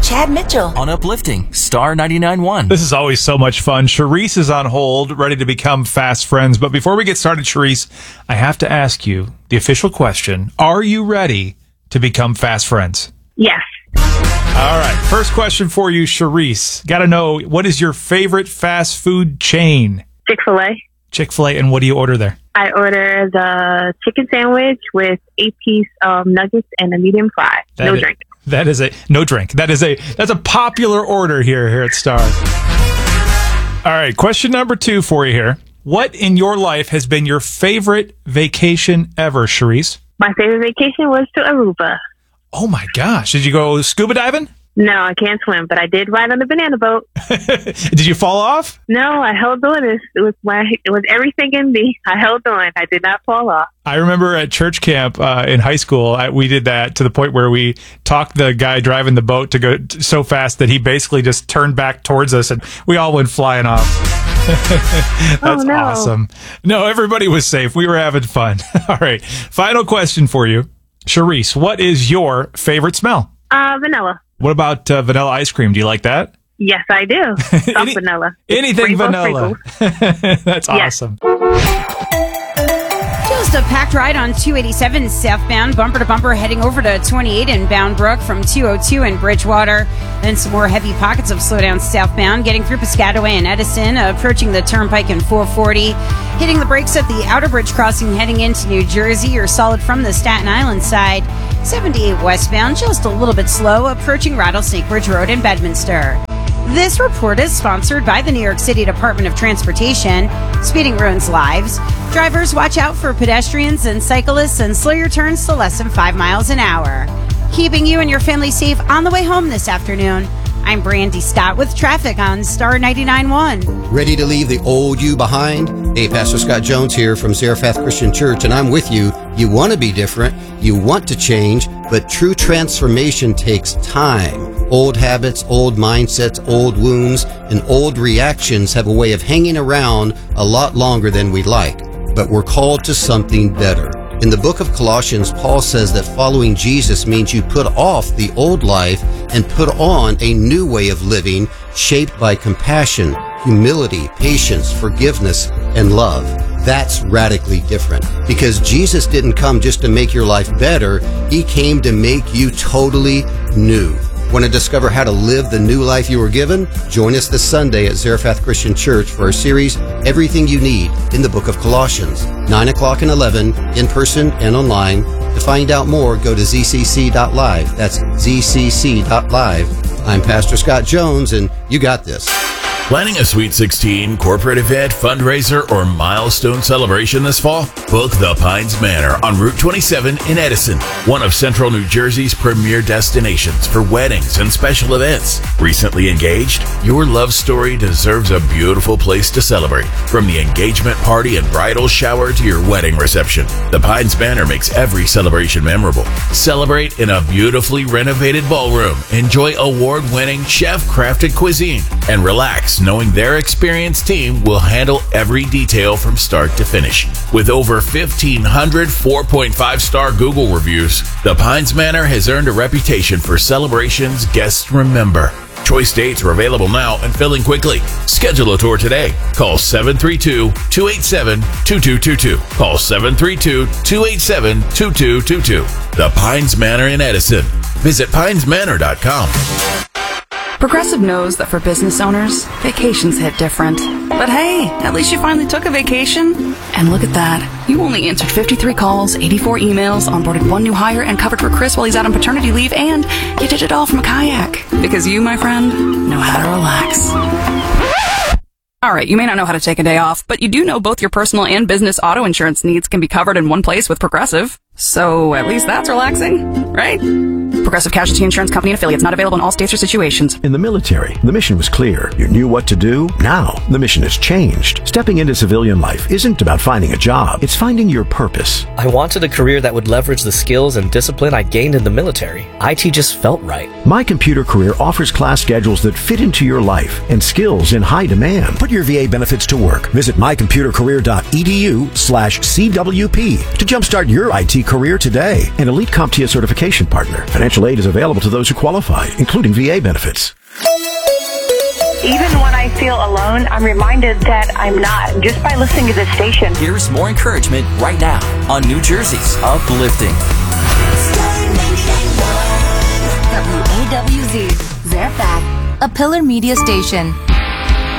Chad Mitchell. On Uplifting, Star 99.1. This is always so much fun. Charisse is on hold, ready to become fast friends. But before we get started, Charisse, I have to ask you the official question. Are you ready to become fast friends? Yes. All right. First question for you, Charisse. Got to know, what is your favorite fast food chain? Chick-fil-A. Chick-fil-A. And what do you order there? I order the chicken sandwich with 8-piece nuggets and a medium fry. No drink. That is no drink. That's a popular order here at Star. All right. Question number 2 for you here. What in your life has been your favorite vacation ever, Charisse? My favorite vacation was to Aruba. Oh my gosh. Did you go scuba diving? No, I can't swim, but I did ride on the banana boat. Did you fall off? No, I held on. It was everything in me. I held on. I did not fall off. I remember at church camp in high school, we did that to the point where we talked the guy driving the boat to go so fast that he basically just turned back towards us and we all went flying off. That's awesome. No, everybody was safe. We were having fun. All right. Final question for you. Charisse, what is your favorite smell? Vanilla. What about vanilla ice cream? Do you like that? Yes, I do. Soft vanilla. Anything Rainbow vanilla. That's awesome. Just a packed ride on 287 southbound, bumper to bumper, heading over to 28 in Bound Brook from 202 in Bridgewater. Then some more heavy pockets of slowdown southbound, getting through Piscataway and Edison, approaching the Turnpike in 440. Hitting the brakes at the Outer Bridge crossing heading into New Jersey. You're solid from the Staten Island side. 78 westbound, just a little bit slow, approaching Rattlesnake Bridge Road in Bedminster. This report is sponsored by the New York City Department of Transportation. Speeding ruins lives. Drivers, watch out for pedestrians and cyclists and slow your turns to less than 5 miles an hour. Keeping you and your family safe on the way home this afternoon. I'm Brandy Scott with traffic on Star 99.1. Ready to leave the old you behind? Hey, Pastor Scott Jones here from Zarephath Christian Church, and I'm with you. You want to be different, you want to change, but true transformation takes time. Old habits, old mindsets, old wounds, and old reactions have a way of hanging around a lot longer than we'd like. But we're called to something better. In the book of Colossians, Paul says that following Jesus means you put off the old life and put on a new way of living shaped by compassion, humility, patience, forgiveness, and love. That's radically different because Jesus didn't come just to make your life better. He came to make you totally new. Want to discover how to live the new life you were given? Join us this Sunday at Zarephath Christian Church for our series, Everything You Need in the Book of Colossians, 9 o'clock and 11, in person and online. To find out more, go to zcc.live. That's zcc.live. I'm Pastor Scott Jones, and you got this. Planning a Sweet 16, corporate event, fundraiser, or milestone celebration this fall? Book the Pines Manor on Route 27 in Edison, one of Central New Jersey's premier destinations for weddings and special events. Recently engaged? Your love story deserves a beautiful place to celebrate. From the engagement party and bridal shower to your wedding reception, the Pines Manor makes every celebration memorable. Celebrate in a beautifully renovated ballroom, enjoy award-winning chef-crafted cuisine, and relax knowing their experienced team will handle every detail from start to finish. With over 1,500 4.5-star Google reviews, the Pines Manor has earned a reputation for celebrations guests remember. Choice dates are available now and filling quickly. Schedule a tour today. Call 732-287-2222. Call 732-287-2222. The Pines Manor in Edison. Visit pinesmanor.com. Progressive knows that for business owners, vacations hit different. But hey, at least you finally took a vacation. And look at that. You only answered 53 calls, 84 emails, onboarded 1 new hire, and covered for Chris while he's out on paternity leave, and you did it all from a kayak. Because you, my friend, know how to relax. Alright, you may not know how to take a day off, but you do know both your personal and business auto insurance needs can be covered in one place with Progressive. So at least that's relaxing, right? Progressive Casualty Insurance Company and affiliates, not available in all states or situations. In the military, the mission was clear. You knew what to do. Now, the mission has changed. Stepping into civilian life isn't about finding a job. It's finding your purpose. I wanted a career that would leverage the skills and discipline I gained in the military. IT just felt right. My Computer Career offers class schedules that fit into your life and skills in high demand. Put your VA benefits to work. Visit mycomputercareer.edu/CWP to jumpstart your IT career today. An elite CompTIA certification partner. Financial aid is available to those who qualify, including VA benefits. Even when I feel alone, I'm reminded that I'm not, just by listening to this station. Here's more encouragement right now on New Jersey's Uplifting. WAWZ, Fairfax, a Pillar Media station.